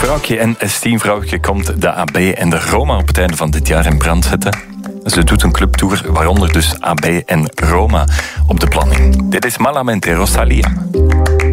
Vrouwtje en S10 Vrouwtje komt de AB en de Roma op het einde van dit jaar in brand zetten. Ze doet een clubtour, waaronder dus AB en Roma op de planning. Dit is Malamente Rosalia.